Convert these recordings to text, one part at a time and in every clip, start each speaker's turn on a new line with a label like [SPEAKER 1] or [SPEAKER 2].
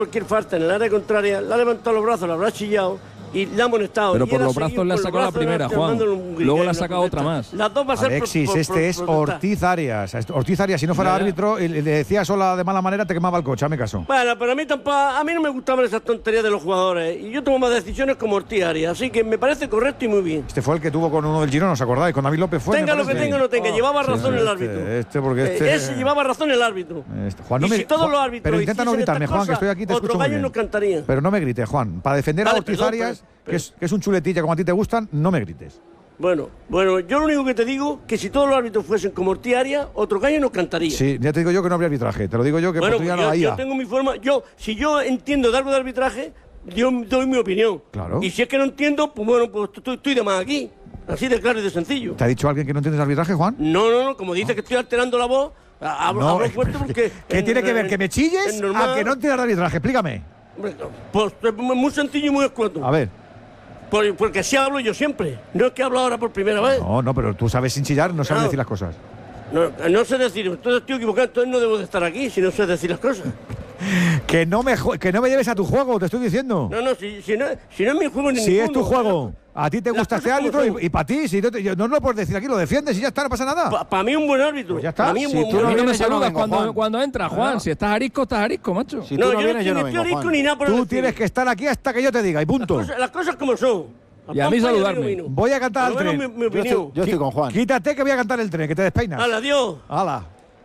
[SPEAKER 1] cualquier falta en el área contraria, le ha levantado los brazos, le habrá chillado y le ha amonestado.
[SPEAKER 2] Pero por los brazos le ha sacado la primera, Juan. Luego le ha sacado otra más.
[SPEAKER 1] Las dos va a ser
[SPEAKER 3] Alexis, este es Ortiz Arias. Ortiz Arias, si no fuera árbitro y le decías hola de mala manera, te quemaba el coche, hazme caso.
[SPEAKER 1] Bueno, pero a mí no me gustaban esas tonterías de los jugadores. Y yo tomo más decisiones como Ortiz Arias. Así que me parece correcto y muy bien.
[SPEAKER 3] Este fue el que tuvo con uno del Girona, ¿os acordáis? Con David López fue.
[SPEAKER 1] Tenga lo que tenga o no tenga, llevaba razón el árbitro. Ese llevaba razón el árbitro.
[SPEAKER 3] Juan, no me,
[SPEAKER 1] si todos los árbitros.
[SPEAKER 3] Pero intenta no gritarme, Juan, que estoy aquí, te escucho muy bien.
[SPEAKER 1] No cantaría.
[SPEAKER 3] Pero no me grites, Juan. Para defender a Ortiz Arias, que es un chuletilla como a ti te gustan, no me grites.
[SPEAKER 1] Bueno, yo lo único que te digo que si todos los árbitros fuesen como Ortiz Arias, otro gallo no cantaría.
[SPEAKER 3] Sí, ya te digo yo que no habría arbitraje. Te lo digo yo que
[SPEAKER 1] bueno, yo tengo mi forma. Si yo entiendo de algo de arbitraje, yo doy mi opinión.
[SPEAKER 3] Claro.
[SPEAKER 1] Y si es que no entiendo, pues bueno, pues estoy de más aquí. Así de claro y de sencillo.
[SPEAKER 3] ¿Te ha dicho alguien que no entiendes arbitraje, Juán?
[SPEAKER 1] No, como dice que estoy alterando la voz, hablo fuerte porque...
[SPEAKER 3] ¿Qué tiene que ver que me chilles a que no entiendas arbitraje? Explícame.
[SPEAKER 1] Pues es muy sencillo y muy escueto.
[SPEAKER 3] A ver.
[SPEAKER 1] Porque así hablo yo siempre. No es que hablo ahora por primera vez.
[SPEAKER 3] No, pero tú sabes sin chillar, no sabes decir las cosas.
[SPEAKER 1] No sé decir, entonces estoy equivocado, entonces no debo de estar aquí si no sé decir las cosas.
[SPEAKER 3] Que no me lleves a tu juego, te estoy diciendo.
[SPEAKER 1] Si no es mi juego ni
[SPEAKER 3] si
[SPEAKER 1] ninguno.
[SPEAKER 3] Es tu juego. A ti te gusta este árbitro y para ti, si no lo puedes decir aquí, lo defiendes y ya está, no pasa nada.
[SPEAKER 1] Para mí un buen árbitro.
[SPEAKER 3] Pues ya está.
[SPEAKER 1] Para mí
[SPEAKER 2] si tú no me saludas cuando entras, Juan. Si estás arisco, macho.
[SPEAKER 3] Si tú no vienes, yo no vengo, Juan.
[SPEAKER 1] Ni nada por
[SPEAKER 3] tú tienes que estar aquí hasta que yo te diga y punto.
[SPEAKER 1] Las cosas como son.
[SPEAKER 2] Y a mí saludarme.
[SPEAKER 3] Voy a cantar el tren.
[SPEAKER 1] Mi opinión.
[SPEAKER 3] Yo estoy con Juan. Quítate que voy a cantar el tren, que te despeinas.
[SPEAKER 1] ¡Hala, adiós!
[SPEAKER 3] ¡Hala!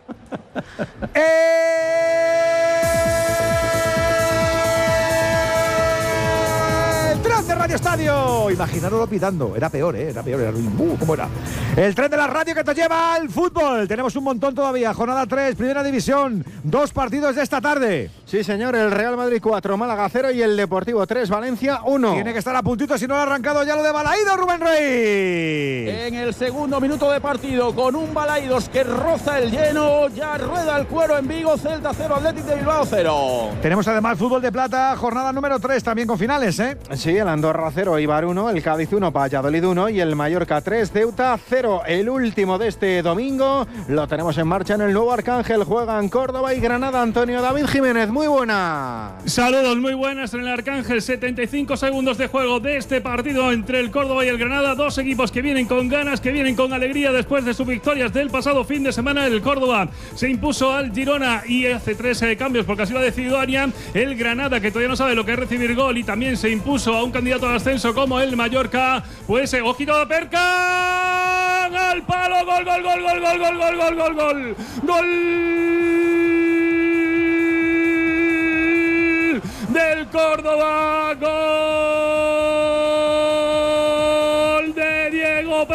[SPEAKER 3] ¡Tren de Radio Estadio! Imaginarlo pitando. Era peor, era peor. ¿Cómo era? El tren de la radio que te lleva al fútbol. Tenemos un montón todavía. Jornada 3, Primera División. 2 partidos de esta tarde.
[SPEAKER 4] Sí, señor. El Real Madrid 4, Málaga 0 y el Deportivo 3, Valencia 1.
[SPEAKER 3] Tiene que estar a puntito si no lo ha arrancado ya lo de Balaídos, Rubén Rey.
[SPEAKER 5] En el segundo minuto de partido, con un Balaídos que roza el lleno, ya rueda el cuero en Vigo, Celta 0, Atlético de Bilbao 0.
[SPEAKER 3] Tenemos además fútbol de plata, jornada número 3, también con finales, ¿eh?
[SPEAKER 4] Sí, el Andorra 0, Eibar 1, el Cádiz 1, Valladolid 1 y el Mallorca 3, Ceuta 0. El último de este domingo lo tenemos en marcha en el nuevo Arcángel. Juegan Córdoba y Granada. Antonio David Jiménez, muy buena.
[SPEAKER 6] Saludos, muy buenas en el Arcángel. 75 segundos de juego de este partido entre el Córdoba y el Granada. Dos equipos que vienen con ganas, que vienen con alegría después de sus victorias del pasado fin de semana. El Córdoba se impuso al Girona y hace 3 cambios porque así lo ha decidido Arias. El Granada, que todavía no sabe lo que es recibir gol y también se impuso a un candidato al ascenso como el Mallorca. Pues ojito de Perca, al palo, gol del Córdoba, gol de Diego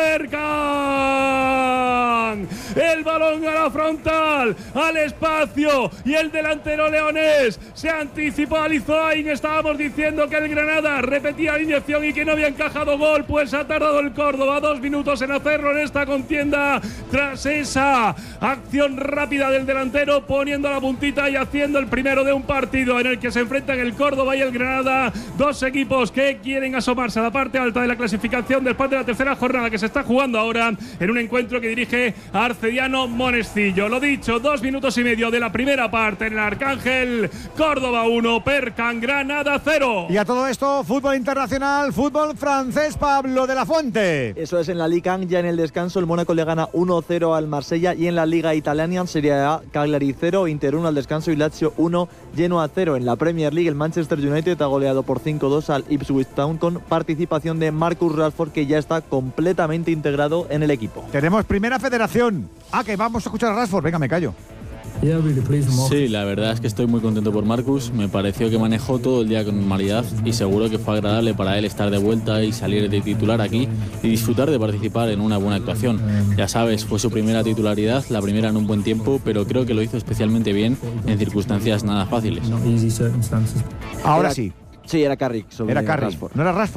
[SPEAKER 6] Percan. El balón a la frontal, al espacio, y el delantero leonés se anticipó a Lizoain. Estábamos diciendo que el Granada repetía la inyección y que no había encajado gol, pues ha tardado el Córdoba 2 minutos en hacerlo en esta contienda, tras esa acción rápida del delantero, poniendo la puntita y haciendo el primero de un partido en el que se enfrentan el Córdoba y el Granada, dos equipos que quieren asomarse a la parte alta de la clasificación después de la tercera jornada que se está jugando ahora en un encuentro que dirige Arcediano Monestillo. Lo dicho, 2 minutos y medio de la primera parte en el Arcángel. Córdoba 1, Percan, Granada 0.
[SPEAKER 3] Y a todo esto, fútbol internacional, fútbol francés, Pablo de la Fuente.
[SPEAKER 7] Eso es, en la Ligue 1, ya en el descanso, el Mónaco le gana 1-0 al Marsella, y en la Liga Italiana, Serie A, Cagliari 0, Inter 1 al descanso y Lazio 1, Genoa 0. En la Premier League, el Manchester United ha goleado por 5-2 al Ipswich Town, con participación de Marcus Rashford, que ya está completamente integrado en el equipo.
[SPEAKER 3] Tenemos Primera Federación. Que vamos a escuchar a Rashford. Venga, me callo.
[SPEAKER 8] Sí, la verdad es que estoy muy contento por Marcus. Me pareció que manejó todo el día con normalidad y seguro que fue agradable para él estar de vuelta y salir de titular aquí y disfrutar de participar en una buena actuación. Ya sabes, fue su primera titularidad, la primera en un buen tiempo, pero creo que lo hizo especialmente bien en circunstancias nada fáciles.
[SPEAKER 3] Ahora sí.
[SPEAKER 7] Sí, era Carrick.
[SPEAKER 3] Era Carrick. ¿No era Rashford?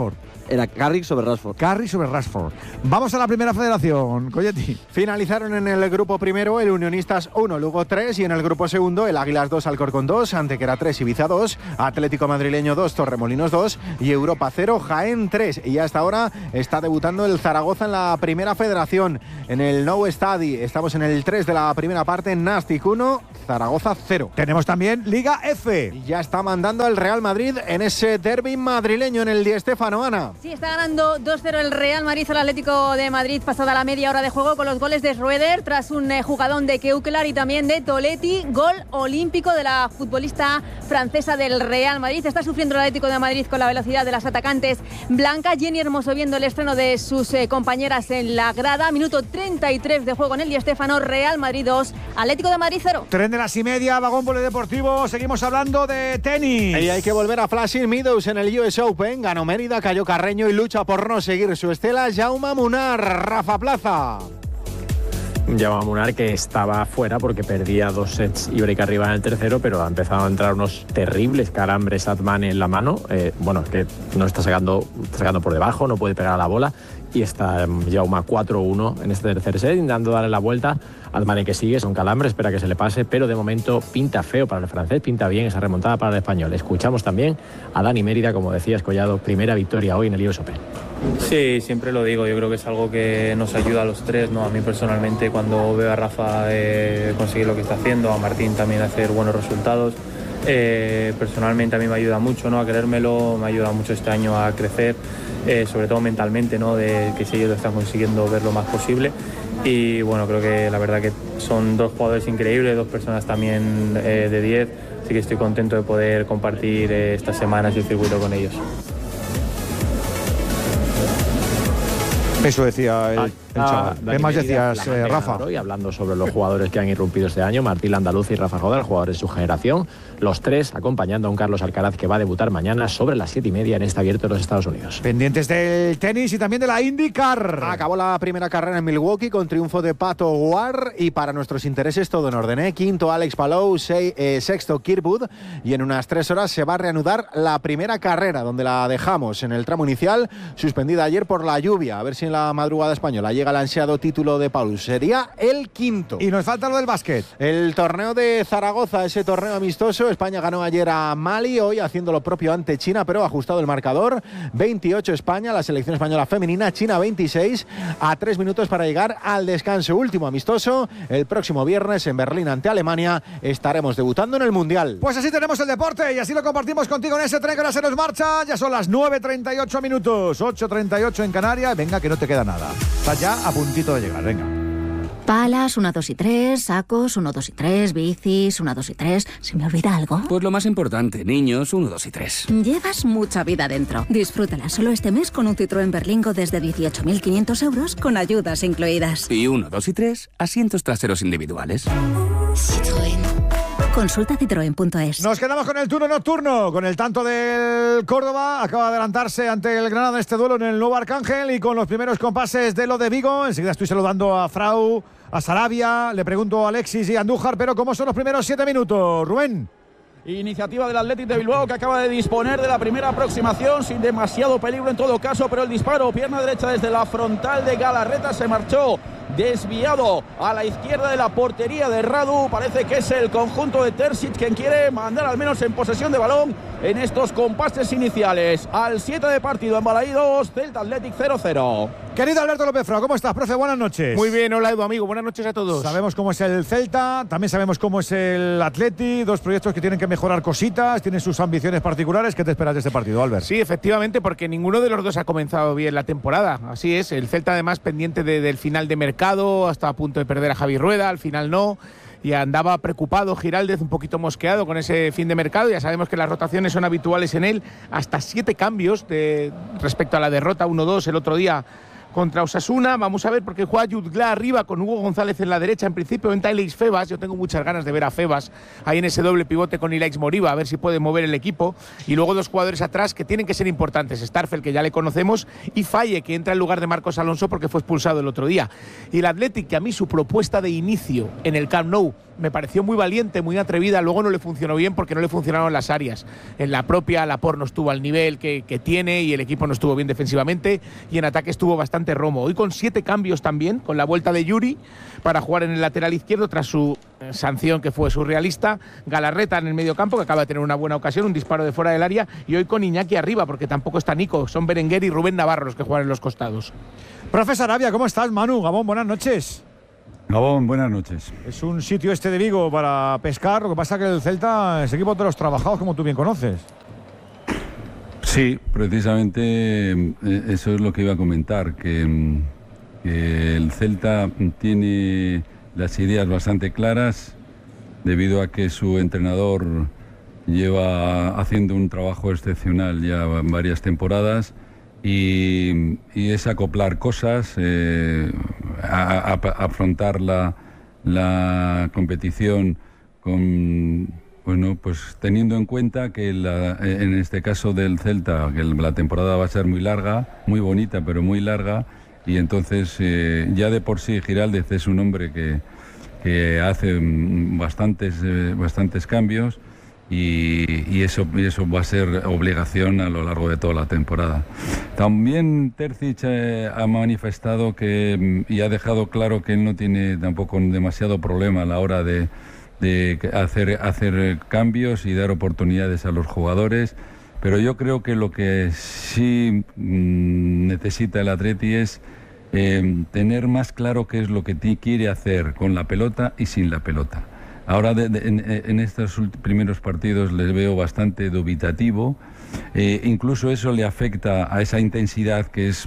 [SPEAKER 7] era Carrick sobre Rashford.
[SPEAKER 3] Carrick sobre Rashford. Vamos a la primera federación, Colletti.
[SPEAKER 4] Finalizaron en el grupo primero el Unionistas 1, Lugo 3, y en el grupo segundo el Águilas 2, Alcorcón 2, Antequera 3, Ibiza 2, Atlético Madrileño 2, Torremolinos 2 y Europa 0, Jaén 3. Y hasta ahora está debutando el Zaragoza en la primera federación. En el Nou Estadi estamos en el 3 de la primera parte, Nastic 1, Zaragoza 0.
[SPEAKER 3] Tenemos también Liga F.
[SPEAKER 4] Y ya está mandando el Real Madrid en ese derbi madrileño en el Di Stéfano, Ana.
[SPEAKER 9] Sí, está ganando 2-0 el Real Madrid al Atlético de Madrid pasada la media hora de juego con los goles de Schroeder tras un jugadón de Keuklar y también de Toletti, gol olímpico de la futbolista francesa del Real Madrid. Está sufriendo el Atlético de Madrid con la velocidad de las atacantes blancas. Jenny Hermoso viendo el estreno de sus compañeras en la grada. Minuto 33 de juego en el Di Stéfano, Real Madrid 2, Atlético de Madrid 0.
[SPEAKER 3] Tren de las y media, vagón polideportivo. Seguimos hablando de tenis.
[SPEAKER 4] Y hay que volver a Flushing Meadows en el US Open. Ganó Mérida, cayó Carreño y lucha por no seguir su estela Jaume Munar. Rafa Plaza.
[SPEAKER 10] Jaume Munar, que estaba fuera porque perdía 2 sets y break arriba en el tercero, pero ha empezado a entrar unos terribles calambres Atman en la mano. Bueno, que no está sacando por debajo, no puede pegar a la bola. Y está Jaume 4-1 en este tercer set, intentando darle la vuelta. Atman que sigue, son calambres, espera que se le pase, pero de momento pinta feo para el francés, pinta bien esa remontada para el español. Escuchamos también a Dani Mérida, como decías, Collado, primera victoria hoy en el US Open.
[SPEAKER 11] Sí, siempre lo digo, yo creo que es algo que nos ayuda a los tres, ¿no? A mí personalmente, cuando veo a Rafa conseguir lo que está haciendo, a Martín también hacer buenos resultados, personalmente a mí me ayuda mucho, ¿no? A querérmelo, me ayuda mucho este año a crecer, sobre todo mentalmente, ¿no? De que si ellos lo están consiguiendo ver lo más posible. Y bueno, creo que la verdad que son dos jugadores increíbles, dos personas también de 10, así que estoy contento de poder compartir estas semanas y el circuito con ellos.
[SPEAKER 3] Eso decía el chaval. ¿Qué más decías, Rafa?
[SPEAKER 10] Y hablando sobre los jugadores que han irrumpido este año, Martín Landaluz y Rafa Jodar, jugadores de su generación, los tres acompañando a un Carlos Alcaraz que va a debutar mañana sobre las 7:30 en este Abierto de los Estados Unidos.
[SPEAKER 3] Pendientes del tenis y también de la IndyCar.
[SPEAKER 4] Acabó la primera carrera en Milwaukee con triunfo de Pato Ward y para nuestros intereses todo en orden. Quinto Alex Palou, sexto Kirkwood y en unas 3 horas se va a reanudar la primera carrera donde la dejamos en el tramo inicial, suspendida ayer por la lluvia. A ver si en la madrugada española llega el ansiado título de Paulus. Sería el quinto.
[SPEAKER 3] Y nos falta lo del básquet.
[SPEAKER 4] El torneo de Zaragoza, ese torneo amistoso. España ganó ayer a Mali, hoy haciendo lo propio ante China, pero ajustado el marcador. 28 España, la selección española femenina, China 26, a 3 minutos para llegar al descanso. Último amistoso, el próximo viernes en Berlín ante Alemania. Estaremos debutando en el Mundial.
[SPEAKER 3] Pues así tenemos el deporte y así lo compartimos contigo en ese tren que ahora se nos marcha. Ya son las 9:38 minutos, 8:38 en Canarias. Venga, que no te queda nada. Estás ya a puntito de llegar, venga.
[SPEAKER 12] Palas, 1, 2 y 3, sacos, 1, 2 y 3, bicis, 1, 2 y 3. ¿Se me olvida algo?
[SPEAKER 13] Pues lo más importante, niños, 1, 2 y 3.
[SPEAKER 12] Llevas mucha vida dentro. Disfrútala solo este mes con un Citroën Berlingo desde 18.500 euros con ayudas incluidas.
[SPEAKER 13] Y 1, 2 y 3, asientos traseros individuales.
[SPEAKER 12] Citroën. Consulta citroen.es.
[SPEAKER 3] Nos quedamos con el turno nocturno, con el tanto del Córdoba. Acaba de adelantarse ante el Granada en este duelo en el Nuevo Arcángel y con los primeros compases de lo de Vigo. Enseguida estoy saludando a Frau, a Sarabia, le pregunto a Alexis y a Andújar, pero ¿cómo son los primeros 7 minutos, Rubén?
[SPEAKER 5] Iniciativa del Athletic de Bilbao que acaba de disponer de la primera aproximación sin demasiado peligro en todo caso, pero el disparo, pierna derecha desde la frontal de Galarreta, se marchó desviado a la izquierda de la portería de Radu. Parece que es el conjunto de Terzic quien quiere mandar al menos en posesión de balón en estos compases iniciales. Al 7 de partido en Balaídos, Celta Athletic 0-0.
[SPEAKER 3] Querido Alberto López Frau, ¿cómo estás, profe? Buenas noches.
[SPEAKER 14] Muy bien, hola Edu, amigo, buenas noches a todos.
[SPEAKER 3] Sabemos cómo es el Celta, también sabemos cómo es el Athletic, dos proyectos que tienen que mejorar cositas, tienen sus ambiciones particulares. ¿Qué te esperas de este partido, Albert?
[SPEAKER 14] Sí, efectivamente, porque ninguno de los dos ha comenzado bien la temporada. Así es, el Celta además pendiente del final de mercado, hasta a punto de perder a Javi Rueda, al final no. Y andaba preocupado Giraldez, un poquito mosqueado con ese fin de mercado. Ya sabemos que las rotaciones son habituales en él, hasta 7 cambios respecto a la derrota 1-2 el otro día contra Osasuna. Vamos a ver, porque juega Jutgla arriba con Hugo González en la derecha. En principio entra Ilaix Febas. Yo tengo muchas ganas de ver a Febas ahí en ese doble pivote con Ilaix Moriba, a ver si puede mover el equipo. Y luego 2 jugadores atrás que tienen que ser importantes. Starfel, que ya le conocemos, y Faye, que entra en lugar de Marcos Alonso porque fue expulsado el otro día. Y el Athletic, que a mí su propuesta de inicio en el Camp Nou me pareció muy valiente, muy atrevida. Luego no le funcionó bien porque no le funcionaron las áreas. En la propia Laporte no estuvo al nivel que tiene y el equipo no estuvo bien defensivamente, y en ataque estuvo bastante romo. Hoy con 7 cambios también, con la vuelta de Yuri para jugar en el lateral izquierdo tras su sanción que fue surrealista. Galarreta en el medio campo, que acaba de tener una buena ocasión, un disparo de fuera del área, y hoy con Iñaki arriba porque tampoco está Nico, son Berenguer y Rubén Navarro los que juegan en los costados.
[SPEAKER 3] Profesor Arabia, ¿cómo estás? Manu, Gabón, buenas noches.
[SPEAKER 15] Gabón, buenas noches.
[SPEAKER 3] Es un sitio este de Vigo para pescar, lo que pasa que el Celta es equipo de los trabajados, como tú bien conoces.
[SPEAKER 15] Sí, precisamente eso es lo que iba a comentar, que el Celta tiene las ideas bastante claras debido a que su entrenador lleva haciendo un trabajo excepcional ya varias temporadas, y es acoplar cosas, afrontar la competición con, bueno, pues teniendo en cuenta que en este caso del Celta, que la temporada va a ser muy larga, muy bonita, pero muy larga, y entonces ya de por sí Giraldez es un hombre que hace bastantes cambios, y eso va a ser obligación a lo largo de toda la temporada. También Terzic ha manifestado y ha dejado claro que él no tiene tampoco demasiado problema a la hora de hacer cambios y dar oportunidades a los jugadores, pero yo creo que lo que sí necesita el Atleti es tener más claro qué es lo que quiere hacer con la pelota y sin la pelota. Ahora en estos primeros partidos les veo bastante dubitativo, incluso eso le afecta a esa intensidad que es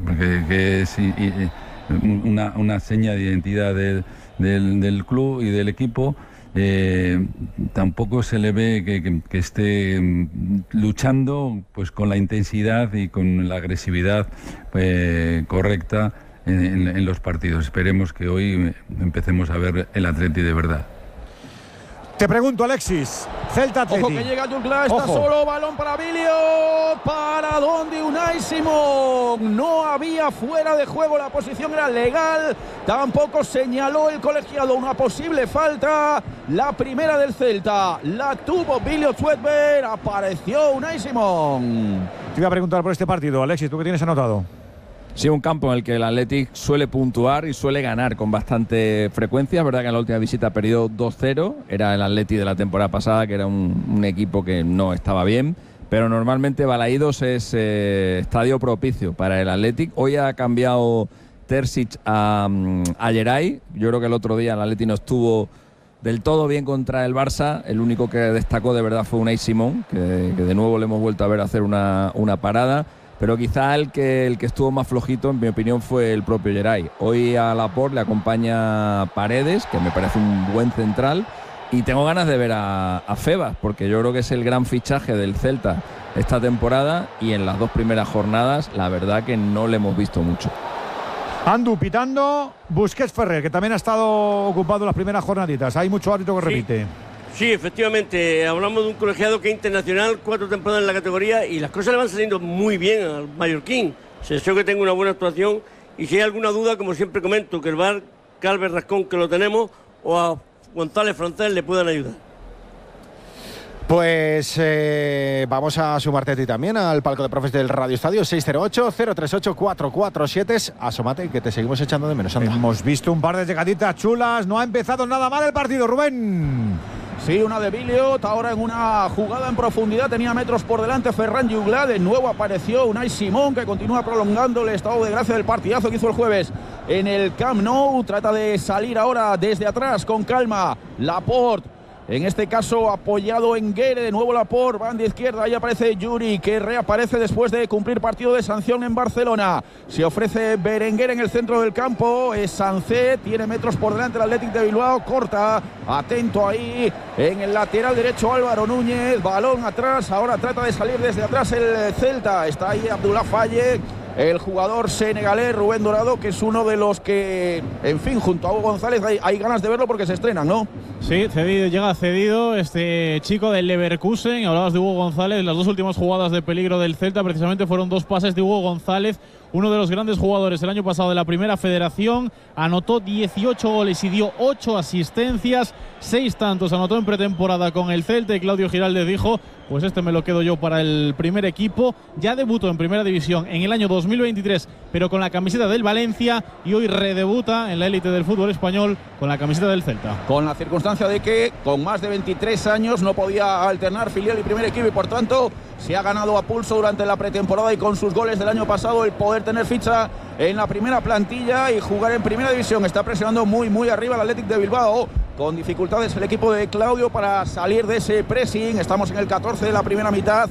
[SPEAKER 15] una seña de identidad del club y del equipo. Tampoco se le ve que esté luchando pues con la intensidad y con la agresividad correcta en los partidos. Esperemos que hoy empecemos a ver el Atleti de verdad.
[SPEAKER 3] Te pregunto, Alexis, Celta Atleti.
[SPEAKER 5] Ojo que llega Jutgla, está solo, balón para Bilio. ¿Para dónde Unai Simón? No había fuera de juego, la posición era legal. Tampoco señaló el colegiado una posible falta. La primera del Celta la tuvo Bilio Schwedberg, apareció Unai Simón.
[SPEAKER 3] Te iba a preguntar por este partido, Alexis, ¿tú qué tienes anotado?
[SPEAKER 2] Sí, un campo en el que el Athletic suele puntuar y suele ganar con bastante frecuencia. Es verdad que en la última visita perdió 2-0. Era el Athletic de la temporada pasada, que era un equipo que no estaba bien. Pero normalmente Balaídos es estadio propicio para el Athletic. Hoy ha cambiado Terzic a Geray. Yo creo que el otro día el Athletic no estuvo del todo bien contra el Barça. El único que destacó de verdad fue Unai Simón, que de nuevo le hemos vuelto a ver hacer una parada. Pero quizá el que estuvo más flojito, en mi opinión, fue el propio Geray. Hoy a Laporte le acompaña Paredes, que me parece un buen central, y tengo ganas de ver a Febas, porque yo creo que es el gran fichaje del Celta esta temporada, y en las 2 primeras jornadas la verdad que no le hemos visto mucho.
[SPEAKER 3] Andu pitando, Busquets Ferrer, que también ha estado ocupado las primeras jornaditas. Hay mucho árbitro que repite.
[SPEAKER 1] Sí, efectivamente, hablamos de un colegiado que es internacional, 4 temporadas en la categoría, y las cosas le van saliendo muy bien al mallorquín. Se deseo que tenga una buena actuación, y si hay alguna duda, como siempre comento, que el VAR, Calver Rascón, que lo tenemos, o a González Francés le puedan ayudar.
[SPEAKER 4] Pues vamos a sumarte a ti también al palco de profes del Radio Estadio, 608-038-447. Asómate, que te seguimos echando de menos. Anda.
[SPEAKER 3] Hemos visto un par de llegaditas chulas, no ha empezado nada mal el partido, Rubén.
[SPEAKER 5] Sí, una de Billiot, ahora en una jugada en profundidad, tenía metros por delante Ferran Jutgla, de nuevo apareció Unai Simón, que continúa prolongando el estado de gracia del partidazo que hizo el jueves en el Camp Nou. Trata de salir ahora desde atrás con calma Laporte, en este caso apoyado en Guerre, de nuevo Laporte, banda izquierda, ahí aparece Yuri, que reaparece después de cumplir partido de sanción en Barcelona. Se ofrece Berenguer en el centro del campo, es Sancet, tiene metros por delante el Athletic de Bilbao, corta, atento ahí en el lateral derecho Álvaro Núñez, balón atrás, ahora trata de salir desde atrás el Celta, está ahí Abdullah Faye, el jugador senegalés Rubén Dorado, que es uno de los que, en fin, junto a Hugo González hay ganas de verlo porque se estrenan, ¿no?
[SPEAKER 16] Sí, llega cedido este chico del Leverkusen. Hablabas de Hugo González, las dos últimas jugadas de peligro del Celta precisamente fueron dos pases de Hugo González, uno de los grandes jugadores el año pasado de la Primera Federación. Anotó 18 goles y dio 8 asistencias, 6 tantos anotó en pretemporada con el Celta, y Claudio Giraldez dijo: pues este me lo quedo yo para el primer equipo. Ya debutó en Primera División en el año 2023, pero con la camiseta del Valencia, y hoy redebuta en la élite del fútbol español con la camiseta del Celta.
[SPEAKER 5] Con la circunstancia de que con más de 23 años no podía alternar filial y primer equipo, y por tanto se ha ganado a pulso durante la pretemporada y con sus goles del año pasado el poder tener ficha en la primera plantilla y jugar en Primera División. Está presionando muy arriba el Athletic de Bilbao, con dificultades el equipo de Claudio para salir de ese pressing. Estamos en el 14 de la primera mitad,